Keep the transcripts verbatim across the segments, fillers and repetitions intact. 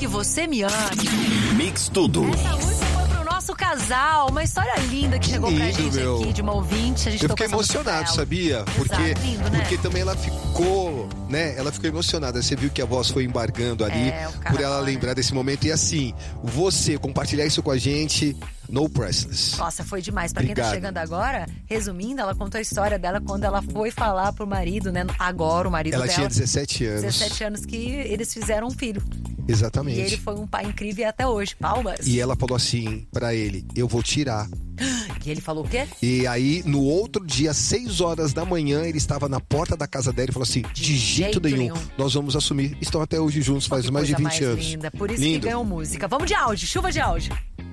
você me ame. Mix Tudo. Essa música foi pro nosso casal. Uma história linda que chegou Lindo, pra gente meu. aqui, de uma ouvinte. A gente Eu tocou fiquei essa música pra emocionado, ela. sabia? Porque, Exato, lindo, né? porque também ela ficou, né? Ela ficou emocionada. Você viu que a voz foi embargando ali É, o cara por ela adora. lembrar desse momento. E assim, você compartilhar isso com a gente, no priceless. Nossa, foi demais. Pra quem tá Obrigado. chegando agora, resumindo, ela contou a história dela quando ela foi falar pro marido, né? Agora, o marido Ela dela. tinha dezessete anos. dezessete anos que eles fizeram um filho. Exatamente. E ele foi um pai incrível e até hoje. Palmas. E ela falou assim pra ele, eu vou tirar. E ele falou o quê? E aí, no outro dia, às seis horas da manhã, ele estava na porta da casa dela e falou assim, de, jeito, jeito nenhum, nenhum. nós vamos assumir. Estão até hoje juntos, faz Que mais de coisa vinte mais anos. linda. Por isso Lindo. que ganhou música. Vamos de áudio, chuva de áudio.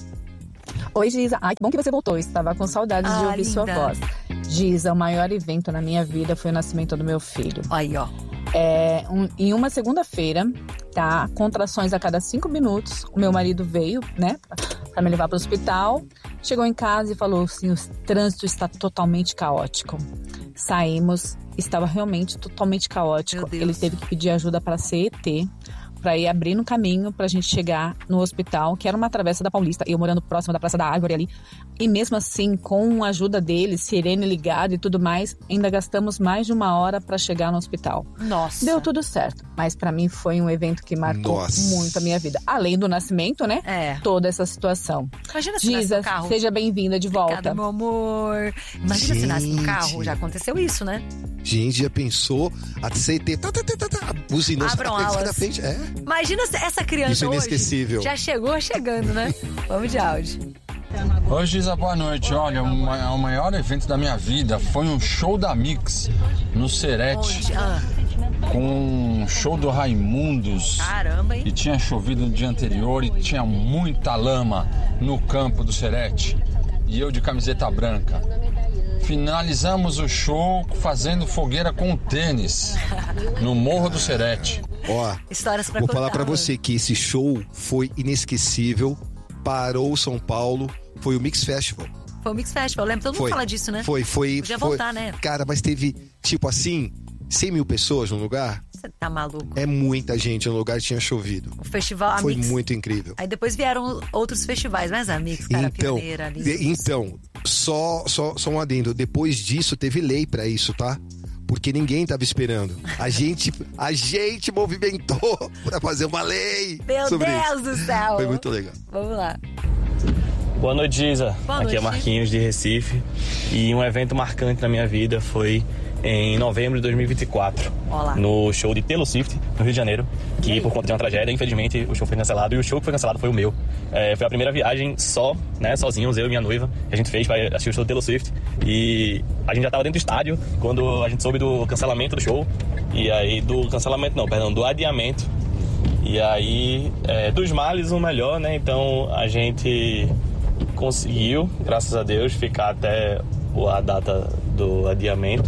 Oi, Giza. Ai, que bom que você voltou. Estava com saudades Ah, de ouvir linda. sua voz. Giza, o maior evento na minha vida foi o nascimento do meu filho. Aí, ó. É, um- em uma segunda-feira, tá? Contrações a cada cinco minutos. O meu marido veio, né? Pra me levar pro hospital. Chegou em casa e falou assim, o trânsito está totalmente caótico. Saímos, estava realmente totalmente caótico. Meu Deus. Ele teve que pedir ajuda para C E T, para ir abrindo caminho pra gente chegar no hospital, que era uma travessa da Paulista, eu morando próximo da Praça da Árvore ali. E mesmo assim, com a ajuda dele, sirene ligada e tudo mais, ainda gastamos mais de uma hora pra chegar no hospital. Nossa. Deu tudo certo, mas pra mim foi um evento que marcou Nossa. muito a minha vida. Além do nascimento, né? É. Toda essa situação. Imagina se nasce Giza, no carro. seja bem-vinda de volta. Obrigada, meu amor. Imagina se nasce no Gente. carro. Já aconteceu isso, né? Gente, já pensou? A C T, tá, tá, tá, tá, tá, buzinou, Abram sai da frente, sai da alas. frente. É. Imagina se essa criança Isso é hoje inesquecível. já chegou chegando, né? Vamos de áudio. Oi, Giza, boa noite. Olha, o, ma- o maior evento da minha vida foi um show da Mix no Serete, Onde? Ah, com um show do Raimundos. caramba, hein? E tinha chovido no dia anterior e tinha muita lama no campo do Serete. E eu de camiseta branca. Finalizamos o show fazendo fogueira com tênis no Morro do Serete. Ó, Histórias pra vou contar. falar pra você que esse show foi inesquecível, parou São Paulo, foi o Mix Festival. Foi o Mix Festival, lembra? Todo mundo Foi. fala disso, né? Foi, foi. Podia foi. voltar, né? Cara, mas teve, tipo assim, cem mil pessoas no lugar. Você tá maluco. É muita gente no lugar, tinha chovido. O festival, a Foi Mix. muito incrível. Aí depois vieram outros festivais, mas a Mix, cara, Então, pioneira ali. de- então só, só, só um adendo. Depois disso, teve lei pra isso, tá? Porque ninguém tava esperando. A gente, a gente movimentou pra fazer uma lei Meu sobre Deus isso. do céu. Foi muito legal. Vamos lá. Boa noite, Giza. Boa Aqui noite. é Marquinhos de Recife. E um evento marcante na minha vida foi em novembro de dois mil e vinte e quatro, Olá. no show de Taylor Swift, no Rio de Janeiro, que por conta de uma tragédia, infelizmente, o show foi cancelado. E o show que foi cancelado foi o meu. É, foi a primeira viagem só, né, sozinhos, eu e minha noiva, que a gente fez para assistir o show do Taylor Swift. E a gente já estava dentro do estádio quando a gente soube do cancelamento do show. E aí, do cancelamento não, perdão, do adiamento. E aí, é, dos males o melhor, né? Então a gente conseguiu, graças a Deus, ficar até o- a data do adiamento.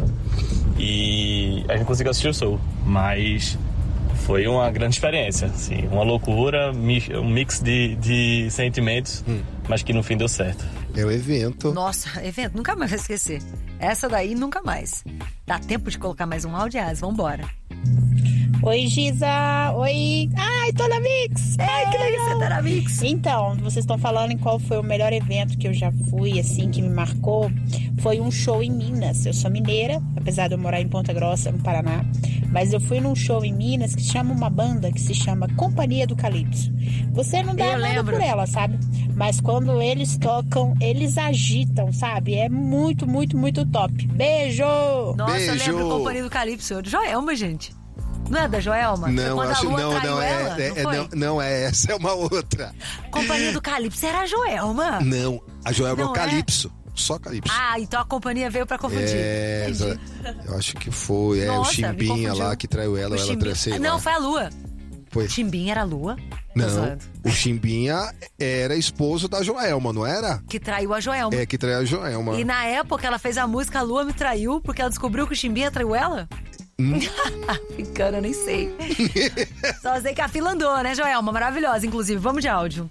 E a gente conseguiu assistir o show. Mas foi uma grande experiência, assim, uma loucura, mi- um mix de, de sentimentos, mas que no fim deu certo. É o evento. Nossa, evento, nunca mais vai esquecer. Essa daí, nunca mais. Dá tempo de colocar mais um áudio, Yas? Vambora. Oi, Giza! Oi! Ai, tô na Mix! Ai, que legal! Você tá na Mix. Então, vocês estão falando em qual foi o melhor evento que eu já fui, assim, que me marcou. Foi um show em Minas. Eu sou mineira, apesar de eu morar em Ponta Grossa, no Paraná. Mas eu fui num show em Minas que chama uma banda que se chama Companhia do Calypso. Você não dá Eu nada lembro. por ela, sabe? Mas quando eles tocam, eles agitam, sabe? É muito, muito, muito top. Beijo! Nossa, eu Beijo. lembro Companhia do Calypso. Joelma, gente. Não é da Joelma? Foi Não, quando acho a Lua não, traiu não ela, é, é, não é- foi? não, não é essa, é uma outra. Companhia do Calypso era a Joelma. Não, a Joelma é Não o é? Calypso, só Calypso. Ah, então a companhia veio pra confundir. É, Entendi. exa- eu acho que foi, é Nossa, o me Chimbinha confundiu. lá que traiu ela, O ou ela Chimbinha- traiu, sei Não, lá. foi a Lua. Foi. Chimbinha era a Lua? Tô Não, zoando. o Chimbinha era esposo da Joelma, não era? Que traiu a Joelma. É, que traiu a Joelma. E na época ela fez a música A Lua Me Traiu, porque ela descobriu que o Chimbinha traiu ela? Hum? Ficando, eu nem sei. Só sei que a fila andou, né, Joelma? Maravilhosa, inclusive. Vamos de áudio.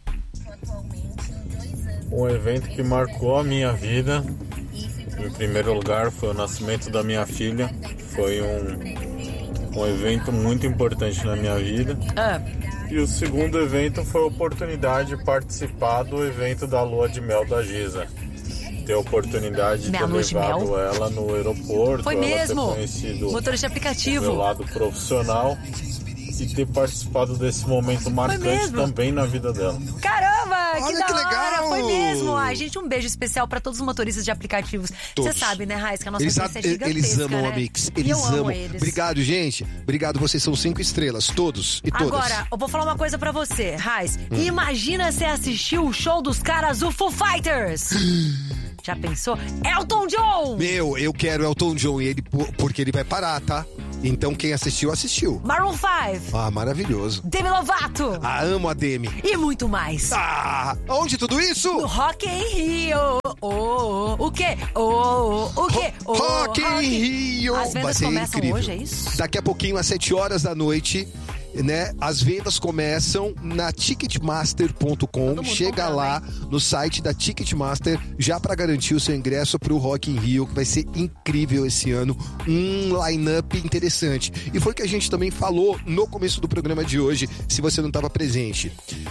Um evento que marcou a minha vida, em primeiro lugar, foi o nascimento da minha filha. Foi um, um evento muito importante na minha vida. Ah. E o segundo evento foi a oportunidade de participar do evento da Lua de Mel da Giza. Ter a oportunidade de ter levado ela no aeroporto. Foi ela mesmo. ter conhecido motorista aplicativo. o meu lado profissional e ter participado desse momento marcante também na vida dela. Caramba, que Olha da que hora. legal. Foi mesmo. Ai, gente, um beijo especial pra todos os motoristas de aplicativos. Você sabe, né, Raiz, que a nossa Eles, audiência é gigantesca, eles amam né? a Mix. E Eles eu amo amam. eles. Obrigado, gente. Obrigado, vocês são cinco estrelas. Todos e todas. Agora, eu vou falar uma coisa pra você, Raiz. Hum. Imagina você assistir o show dos caras do Foo Fighters. Já pensou? Elton John! Meu, eu quero Elton John, e ele, porque ele vai parar, tá? Então quem assistiu, assistiu. Maroon cinco. Ah, maravilhoso. Demi Lovato. Ah, amo a Demi. E muito mais. Ah, onde tudo isso? No Rock in Rio. Oh, oh, o quê? Oh, oh, o quê? Oh, Rock in Rio. As vendas começam incrível. hoje, é isso? Daqui a pouquinho, às sete horas da noite, né? As vendas começam na ticketmaster ponto com. Chega lá no site da Ticketmaster já para garantir o seu ingresso pro Rock in Rio, que vai ser incrível esse ano. Um line-up interessante. E foi o que a gente também falou no começo do programa de hoje, se você não estava presente.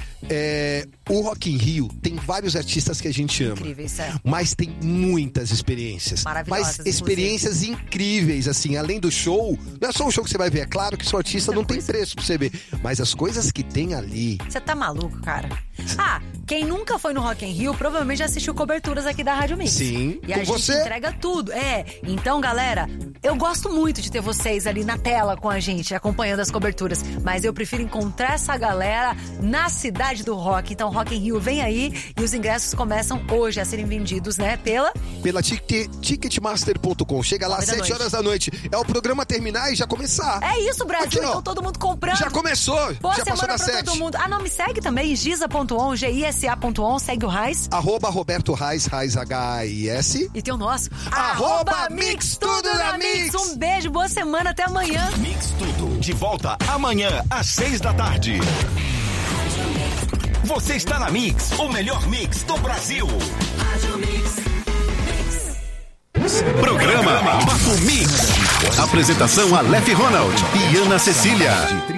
É, o Rock in Rio tem vários artistas que a gente ama. Incríveis, é. Mas tem muitas experiências. Maravilhosas, Mas experiências inclusive. incríveis, assim, além do show. Não é só o show que você vai ver, é claro que seu artista não tem preço pra você ver. Mas as coisas que tem ali... Você tá maluco, cara? Ah, quem nunca foi no Rock in Rio provavelmente já assistiu coberturas aqui da Rádio Mix. Sim, e a gente você... entrega tudo. É, então, galera, eu gosto muito de ter vocês ali na tela com a gente, acompanhando as coberturas. Mas eu prefiro encontrar essa galera na cidade do rock. Então, Rock in Rio vem aí e os ingressos começam hoje a serem vendidos, né? Pela... Pela ticketmaster ponto com. Chega lá às sete horas da noite. É o programa terminar e já começar. É isso, Brasil. Aqui, então todo mundo comprando. Já começou. Boa já passou da pra sete. todo mundo. Ah, não, me segue também. Gisa ponto on, G I S A ponto on. Segue o Raiz. Arroba Roberto Raiz, Raiz H A I S. E tem o nosso. Arroba, Arroba Mix Tudo na Mix. Mix. Um beijo, boa semana. Até amanhã. Mix Tudo. De volta amanhã às seis da tarde. Você está na Mix, o melhor mix do Brasil. Programa Papo Mix. Apresentação Aleph Ronald e Ana Cecília.